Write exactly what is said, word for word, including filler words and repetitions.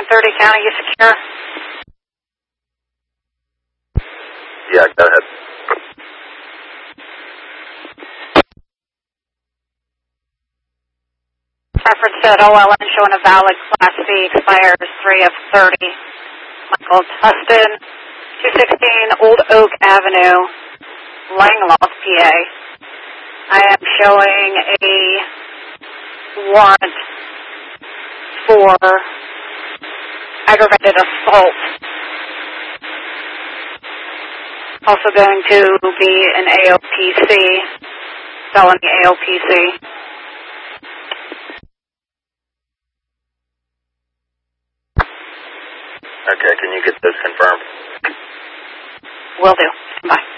nine thirty, county, you secure? Yeah, go ahead. Reference at O L N showing a valid Class B, expires three of thirty. Michael Tustin, two sixteen Old Oak Avenue, Langlois, P A. I am showing a warrant for aggravated assault. Also going to be an A O P C, felony A O P C. Okay, can you get this confirmed? Will do. Bye.